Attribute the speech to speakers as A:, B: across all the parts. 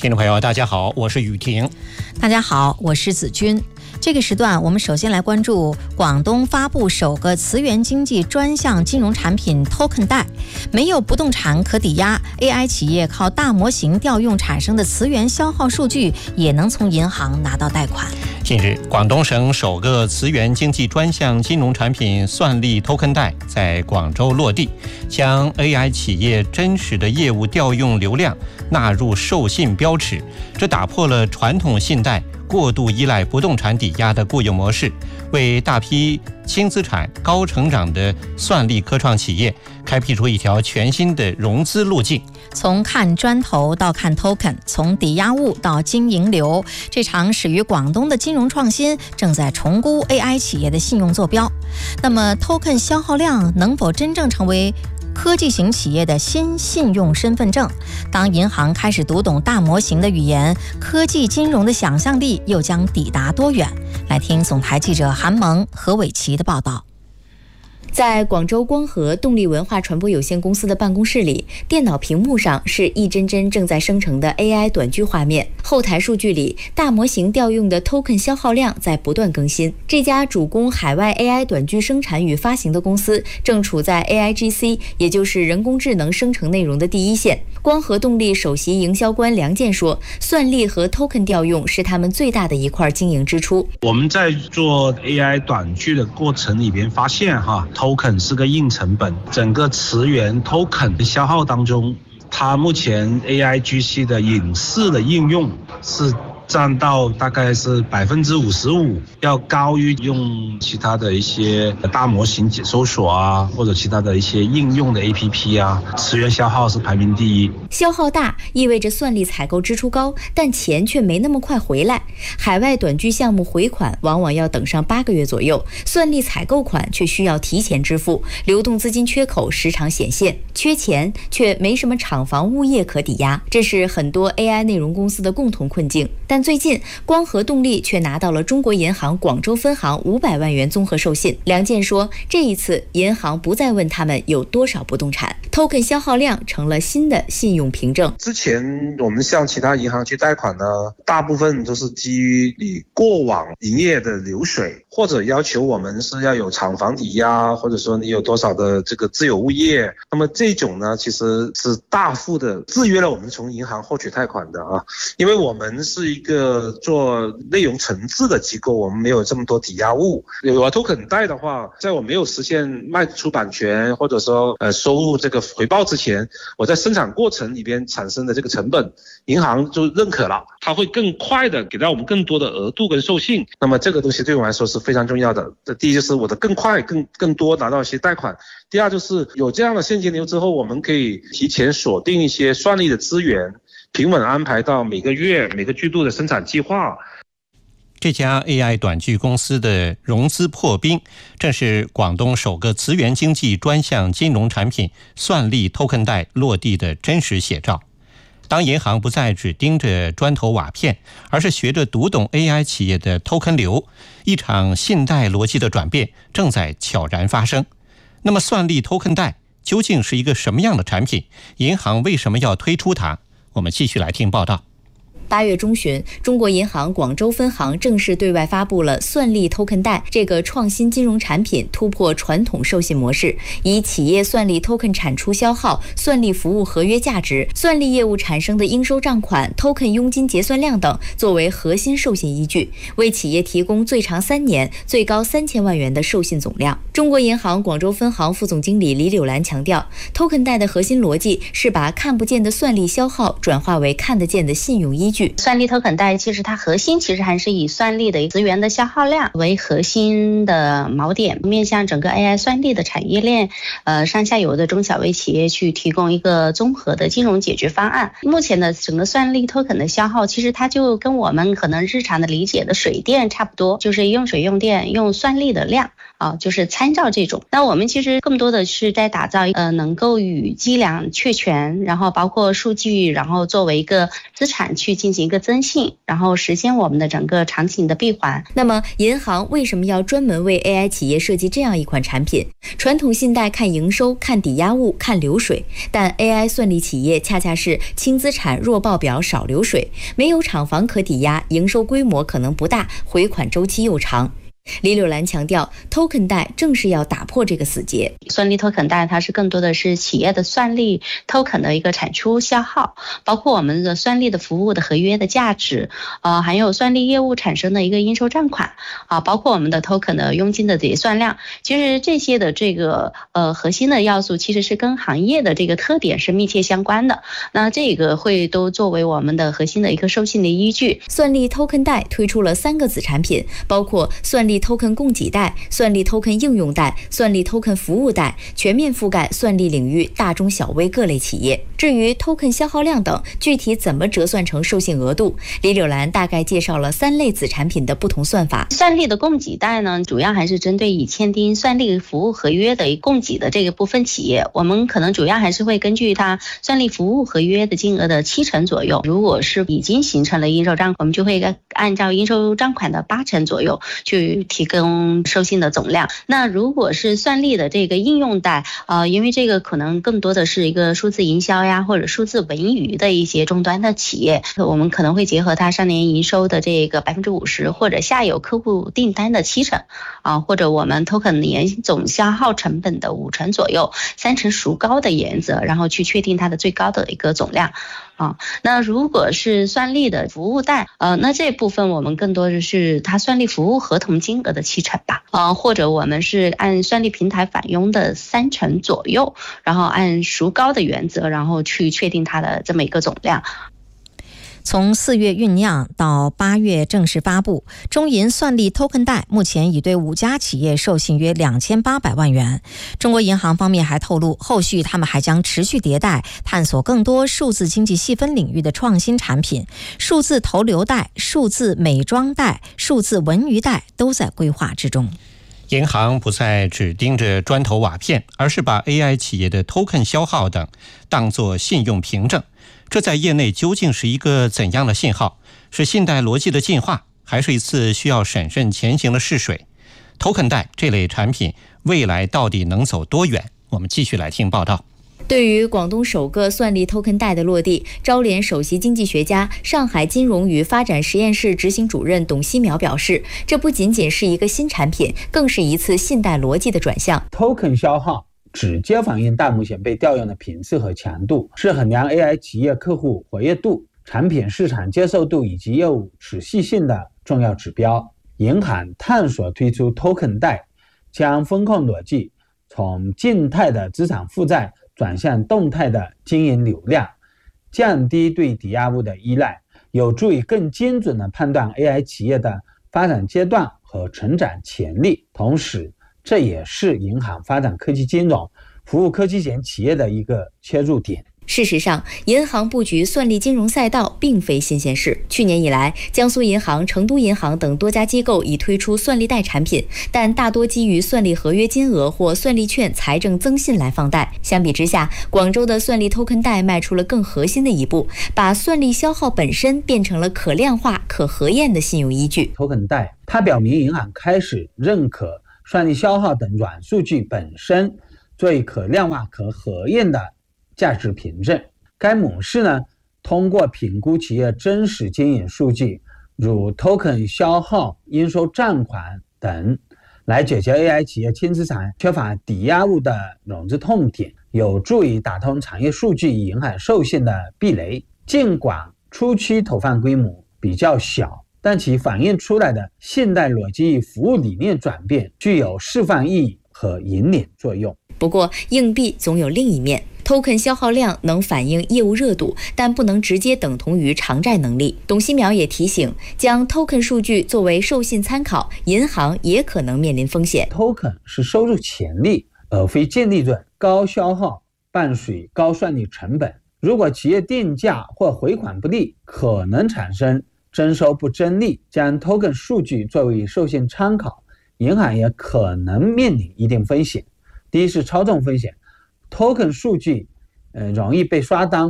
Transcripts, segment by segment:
A: 听众朋友大家好，我是雨婷。
B: 大家好，我是子君。这个时段我们首先来关注广东发布首个词源经济专项金融产品 Token 贷，没有不动产可抵押， AI 企业靠大模型调用产生的词源消耗数据也能从银行拿到贷款。
A: 近日，广东省首个词源经济专项金融产品算力 Token 贷在广州落地，将 AI 企业真实的业务调用流量纳入授信标尺，这打破了传统信贷过度依赖不动产抵押的固有模式，为大批轻资产、高成长的算力科创企业开辟出一条全新的融资路径。
B: 从看砖头到看 token， 从抵押物到经营流，这场始于广东的金融创新正在重估 AI 企业的信用坐标。那么 token 消耗量能否真正成为科技型企业的新信用身份证？当银行开始读懂大模型的语言，科技金融的想象力又将抵达多远？来听总台记者韩萌、何伟奇的报道。
C: 在广州光合动力文化传播有限公司的办公室里，电脑屏幕上是一帧帧正在生成的 AI 短剧画面，后台数据里大模型调用的 token 消耗量在不断更新。这家主攻海外 AI 短剧生产与发行的公司正处在 AIGC， 也就是人工智能生成内容的第一线。光合动力首席营销官梁健说，算力和 token 调用是他们最大的一块经营支出。
D: 我们在做 AI 短剧的过程里边发现token 是个硬成本，整个词源 token 消耗当中，它目前 AIGC 的影视的应用是占到大概是55%，要高于用其他的一些大模型搜索或者其他的一些应用的 APP 词源消耗是排名第一。
C: 消耗大意味着算力采购支出高，但钱却没那么快回来。海外短剧项目回款往往要等上8个月左右，算力采购款却需要提前支付，流动资金缺口时常显现，缺钱却没什么厂房物业可抵押，这是很多 AI 内容公司的共同困境。但最近光合动力却拿到了中国银行广州分行500万元综合授信。梁健说，这一次银行不再问他们有多少不动产， token 消耗量成了新的信用凭证。
D: 之前我们向其他银行去贷款呢，大部分都是基于你过往营业的流水，或者要求我们是要有厂房抵押，或者说你有多少的这个自有物业。那么这种呢，其实是大幅的制约了我们从银行获取贷款的因为我们是一个做内容层次的机构，我们没有这么多抵押物。有token贷的话，在我没有实现卖出版权或者说收入这个回报之前，我在生产过程里边产生的这个成本，银行就认可了，它会更快的给到我们更多的额度跟授信。那么这个东西对我来说是非常重要的。第一就是我的更快更多拿到一些贷款，第二就是有这样的现金流之后，我们可以提前锁定一些算力的资源，平稳安排到每个月每个季度的生产计划。
A: 这家 AI 短剧公司的融资破冰，正是广东首个词源经济专项金融产品算力 Token 贷落地的真实写照。当银行不再只盯着砖头瓦片，而是学着读懂 AI 企业的 Token 流，一场信贷逻辑的转变正在悄然发生。那么算力 Token 贷究竟是一个什么样的产品？银行为什么要推出它？我们继续来听报道。
C: 8月中旬，中国银行广州分行正式对外发布了算力 token 贷这个创新金融产品，突破传统授信模式，以企业算力 token 产出消耗、算力服务合约价值、算力业务产生的应收账款、token 佣金结算量等作为核心授信依据，为企业提供最长3年、最高3000万元的授信总量。中国银行广州分行副总经理李柳兰强调， token 贷的核心逻辑是把看不见的算力消耗转化为看得见的信用依据。
E: 算力 token 贷其实它核心还是以算力的资源的消耗量为核心的锚点，面向整个 AI 算力的产业链，上下游的中小微企业去提供一个综合的金融解决方案。目前的整个算力 token 的消耗，其实它就跟我们可能日常的理解的水电差不多，就是用水用电用算力的量就是参照这种。那我们其实更多的是在打造能够与计量确权，然后包括数据，然后作为一个资产去进进行一个增信，然后实现我们的整个场景的闭环。
C: 那么银行为什么要专门为 AI 企业设计这样一款产品？传统信贷看营收、看抵押物、看流水，但 AI 算力企业恰恰是轻资产、弱报表、少流水，没有厂房可抵押，营收规模可能不大，回款周期又长。李柳兰强调 ，Token 贷正是要打破这个死结。
E: 算力 Token 贷它是更多的是企业的算力 Token 的一个产出消耗，包括我们的算力的服务的合约的价值，还有算力业务产生的一个应收账款，包括我们的 Token 的佣金的结算量。其实这些的这个核心的要素其实是跟行业的这个特点是密切相关的。那这个会都作为我们的核心的一个授信的依据。
C: 算力 Token 贷推出了3个子产品，包括算力 Token 供给贷、算力 Token 应用贷、算力 Token 服务贷，全面覆盖算力领域大中小微各类企业。至于 Token 消耗量等，具体怎么折算成授信额度，李柳兰大概介绍了3类子产品的不同算法。
E: 算力的供给贷呢，主要还是针对已签订算力服务合约的供给的这个部分企业，我们可能主要还是会根据它算力服务合约的金额的70%左右。如果是已经形成了应收账款，我们就会按照应收账款的80%左右去提供授信的总量。那如果是算力的这个应用贷，因为这个可能更多的是一个数字营销呀，或者数字文娱的一些终端的企业，我们可能会结合它上年营收的这个50%，或者下游客户订单的70%，或者我们 token 年总消耗成本的50%左右，3成孰高的原则，然后去确定它的最高的一个总量。那如果是算力的服务贷，那这部分我们更多的是它算力服务合同金额的70%吧，或者我们是按算力平台返佣的3成左右，然后按孰高的原则，然后去确定它的这么一个总量。
B: 从4月酝酿到8月正式发布，中银算力 Token 贷目前已对5家企业授信约2800万元。中国银行方面还透露，后续他们还将持续迭代，探索更多数字经济细分领域的创新产品，数字投流贷、数字美妆贷、数字文娱贷都在规划之中。
A: 银行不再只盯着砖头瓦片，而是把 AI 企业的 token 消耗等当作信用凭证。这在业内究竟是一个怎样的信号？是信贷逻辑的进化，还是一次需要审慎前行的试水？ token 贷这类产品未来到底能走多远？我们继续来听报道。
C: 对于广东首个算力 Token 贷的落地，招联首席经济学家、上海金融与发展实验室执行主任董希淼表示，这不仅仅是一个新产品，更是一次信贷逻辑的转向。
F: Token 消耗直接反映大目前被调用的频次和强度，是衡量 AI 企业客户活跃度、产品市场接受度以及业务持续性的重要指标。银行探索推出 Token 贷，将风控逻辑从静态的资产负债转向动态的经营流量，降低对抵押物的依赖，有助于更精准地判断 AI 企业的发展阶段和成长潜力。同时，这也是银行发展科技金融、服务科技型企业的一个切入点。
C: 事实上，银行布局算力金融赛道并非新鲜事。去年以来，江苏银行、成都银行等多家机构已推出算力贷产品，但大多基于算力合约金额或算力券财政增信来放贷。相比之下，广州的算力 Token 贷迈出了更核心的一步，把算力消耗本身变成了可量化、可核验的信用依据。
F: Token 贷它表明银行开始认可算力消耗等软数据本身作为可量化、可核验的价值凭证。该模式呢，通过评估企业真实经营数据，如 token 消耗、应收账款等，来解决 AI 企业轻资产缺乏抵押物的融资痛点，有助于打通产业数据银行授信的壁垒。尽管初期投放规模比较小，但其反映出来的信贷逻辑与服务理念转变具有示范意义和引领作用。
C: 不过，硬币总有另一面。Token 消耗量能反映业务热度，但不能直接等同于偿债能力。董希淼也提醒，将 Token 数据作为授信参考，银行也可能面临风险。
F: Token 是收入潜力，而非净利润。高消耗伴随高算力成本，如果企业定价或回款不利，可能产生征收不争利。将 Token 数据作为授信参考，银行也可能面临一定风险。第一是操纵风险，Token 数据容易被刷单或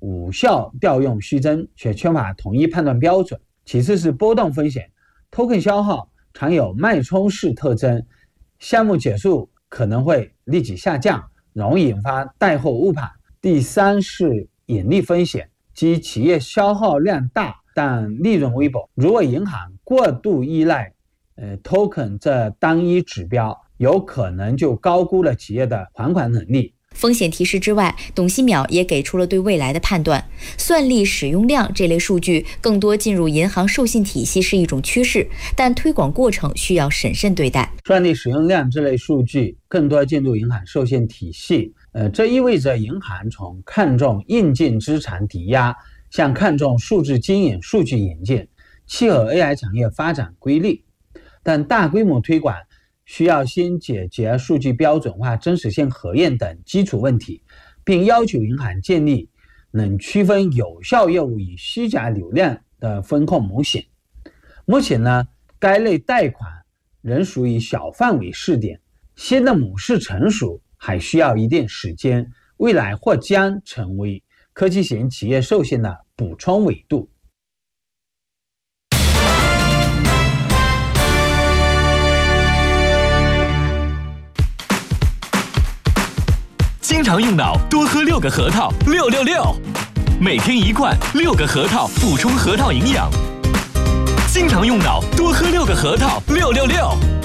F: 无效调用虚增，却缺乏统一判断标准。其次是波动风险 ，token 消耗常有脉冲式特征，项目结束可能会立即下降，容易引发贷后误判。第三是盈利风险，即企业消耗量大，但利润微薄。如果银行过度依赖token 这单一指标，有可能就高估了企业的还款能力。
C: 风险提示之外，董希淼也给出了对未来的判断。算力使用量这类数据更多进入银行授信体系是一种趋势，但推广过程需要审慎对待。
F: 算力使用量这类数据更多进入银行授信体系，这意味着银行从看重硬件资产抵押向看重数字经营数据引进，契合 AI 产业发展规律。但大规模推广需要先解决数据标准化、真实性核验等基础问题，并要求银行建立能区分有效业务与虚假流量的风控模型。目前呢，该类贷款仍属于小范围试点，新的模式成熟还需要一定时间，未来或将成为科技型企业授信的补充维度。
G: 经常用脑，多喝6个核桃，666，每天1罐，6个核桃补充核桃营养。经常用脑，多喝6个核桃，666。